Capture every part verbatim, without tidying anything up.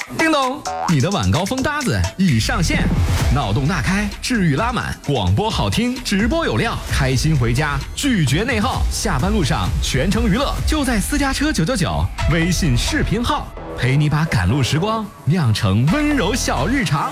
叮咚，你的晚高峰搭子已上线，脑洞大开，治愈拉满，广播好听，直播有料，开心回家，拒绝内耗，下班路上全程娱乐，就在私家车九九九微信视频号，陪你把赶路时光酿成温柔小日常。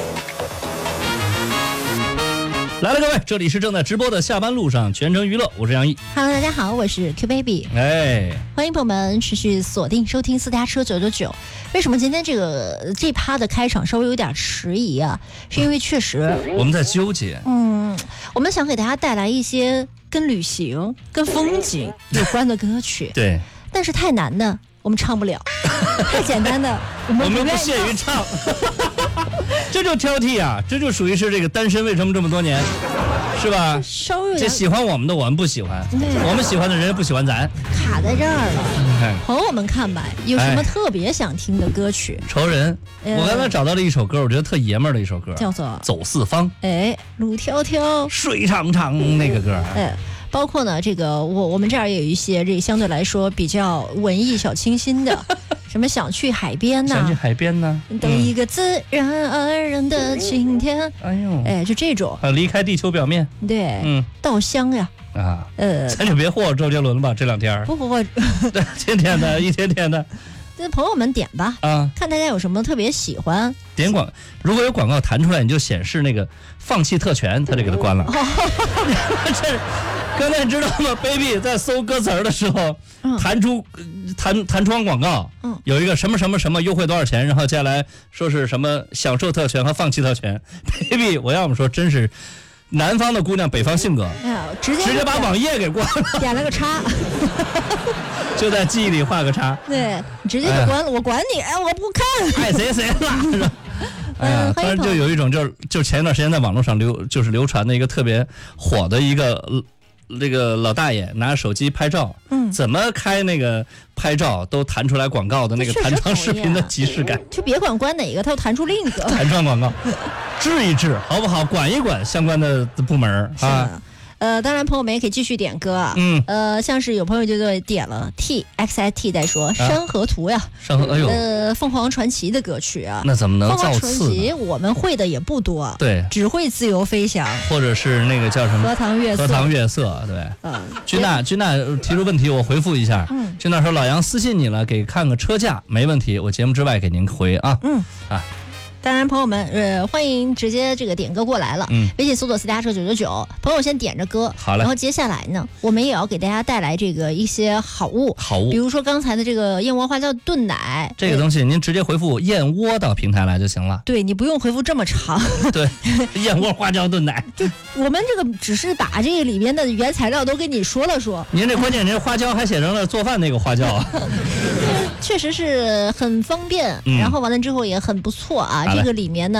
来了，各位，这里是正在直播的下班路上全程娱乐，我是杨毅。 Hello， 大家好，我是 Q Baby。 哎， 欢迎朋友们持续锁定收听私家车九九九。为什么今天这个这趴的开场稍微有点迟疑啊？是因为确实我们在纠结。 嗯，我们想给大家带来一些跟旅行、跟风景有关的歌曲。 对， 但是太难的我们唱不了，太简单的我们我们不屑于唱。这就挑剔啊，这就属于是这个单身为什么这么多年，是吧？ 稍微有点这喜欢我们的我们不喜欢，我们喜欢的人不喜欢咱， 卡在这儿了。朋友们看吧，有什么特别想听的歌曲？ 仇人， 呃、 我刚才找到了一首歌，我觉得特爷们儿的一首歌， 叫做 《走四方》。 哎，路迢迢， 水长长，那个歌。 哎。包括呢，这个我我们这儿也有一些这相对来说比较文艺小清新的，什么想去海边呐、啊， 想去海边呢， 等一个自然而然的晴天， 哎呦， 哎，就这种啊，离开地球表面， 对， 嗯， 稻香呀， 啊， 呃， 咱就别霍周杰伦了吧，这两天不不不， 对，天天的，一天天的。 这朋友们点吧， 啊， 看大家有什么特别喜欢。 点广，如果有广告弹出来，你就显示那个放弃特权，他就给他关了。这刚才知道吗 ？Baby 在搜歌词的时候，嗯、弹出弹弹窗广告，嗯，有一个什么什么什么优惠多少钱，然后接下来说是什么享受特权和放弃特权。Baby， 我要么说真是南方的姑娘，北方性格， 哎呀，直接直接把网页给关了， 点了个叉。 就在记忆里画个叉， 对，直接就关了，哎、我管你，哎，我不看， 爱谁谁了。哎呀，当然就有一种就就前一段时间在网络上流就是流传的一个特别火的一个这个老大爷拿手机拍照，嗯，怎么开那个拍照都弹出来广告的那个弹窗视频的即视感， 就别管关哪个，他又弹出另一个弹窗广告，治一治好不好？管一管相关的部门啊。 呃，当然，朋友们也可以继续点歌啊。嗯，呃，像是有朋友就对点了 T X I T 在说《山河图》呀， 山河，哎呦， 呃，凤凰传奇的歌曲啊， 那怎么能造次呢？ 凤凰传奇我们会的也不多， 对， 只会自由飞翔， 或者是那个叫什么荷塘月色， 荷塘月色，对。嗯，君娜，君娜提出问题，我回复一下。嗯，君娜说老杨私信你了，给看个车价，没问题，我节目之外给您回啊。嗯，啊。 当然，朋友们，呃，欢迎直接这个点歌过来了。嗯，微信搜索私家车九九九，朋友先点着歌， 好嘞。 然后接下来呢，我们也要给大家带来这个一些好物， 好物， 比如说刚才的这个燕窝花椒炖奶， 这个东西您直接回复燕窝到平台来就行了。 对，你不用回复这么长。 对，燕窝花椒炖奶， 就我们这个只是把这个里面的原材料都跟你说了说。 您这关键，您花椒还写成了做饭那个花椒， 确实是很方便，嗯、然后完了之后也很不错啊。这个里面呢。